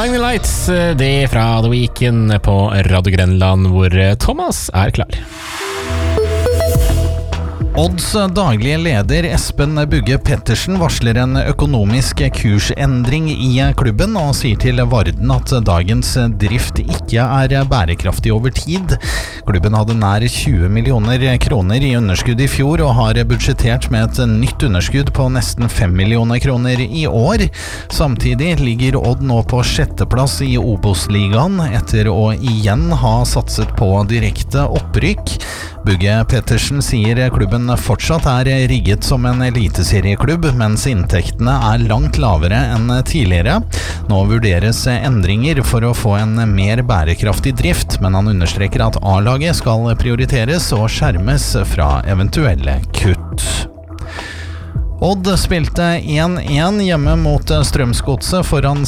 Blinding Lights, det fra The Weeknd på Radio Grenland, hvor Thomas klar. Odds daglige leder Espen Bugge Pettersen varsler en økonomisk kursendring i klubben og sier til Varden at dagens drift ikke bærekraftig over tid. Klubben hadde nær 20 millioner kroner i underskudd i fjor og har budsjettert med et nytt underskudd på nesten 5 millioner kroner i år. Samtidig ligger Odd nå på 6. plass i Obos-ligaen etter å igjen ha satset på direkte opprykk. Bugge Pettersen sier klubben fortsatt rigget som en eliteserieklubb, mens inntektene langt lavere enn tidligere. Nå vurderes endringer for å få en mer bærekraftig drift, men han understreker at A-laget skal prioriteres og skjermes fra eventuelle kutt. Odd spilte 1-1 hjemme mot Strømsgodset foran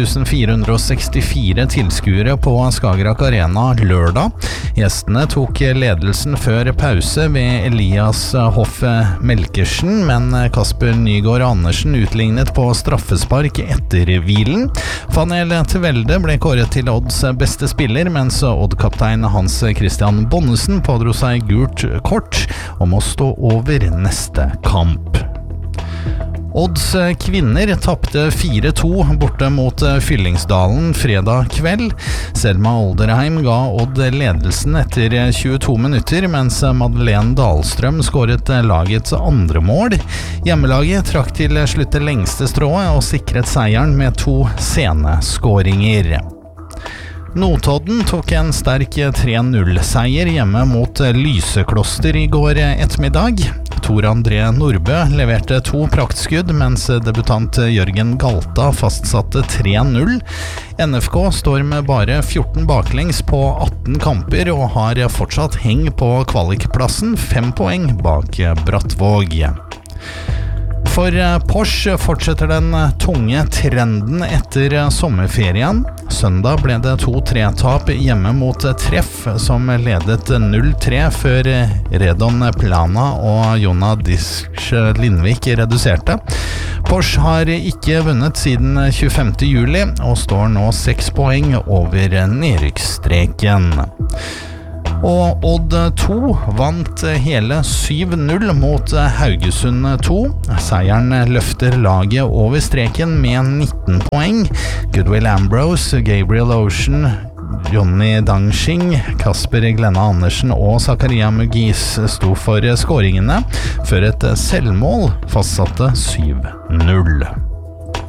6.464 tilskuere på Skagerrak Arena lørdag. Gjestene tok ledelsen før pause ved Elias Hoff Melkersen, men Kasper Nygaard Andersen utlignet på straffespark etter hvilen. Fanel Tvelde ble kåret til Odds beste spiller, mens Odd-kaptein Hans Christian Bonnesen pådro seg gult kort og må stå over neste kamp. Odds kvinner tappte 4-2 borte mot Fyllingsdalen fredag kveld. Selma Olderheim ga Odd ledelsen etter 22 minutter, mens Madeleine Dahlstrøm skåret lagets andre mål. Hjemmelaget trakk til slutt det lengste strået og sikret seieren med 2 sene skåringer. Notodden tok en sterk 3-0-seier hjemme mot Lysekloster i går ettermiddag. Tor André Nordbø leverte 2 praktskudd, mens debutant Jørgen Galta fastsatte 3-0. NFK står med bare 14 baklengs på 18 kamper og har fortsatt heng på kvalikplassen, 5 poeng bak Brattvåg. For Porsche fortsetter den tunge trenden etter sommerferien. Søndag ble det 2-3-tap hjemme mot Treff, som ledet 0-3 før Redon Plana og Jonna Disk Lindvik reduserte. Porsche har ikke vunnet siden 25. juli og står nå 6 poeng over nedrykksstreken. Og Odd 2 vant hele 7-0 mot Haugesund 2. Seieren løfter laget over streken med 19 poeng. Goodwill Ambrose, Gabriel Ocean, Johnny Dangshing, Kasper Glenna Andersen og Zakaria Mugis sto for skåringene, før et selvmål fastsatte 7-0.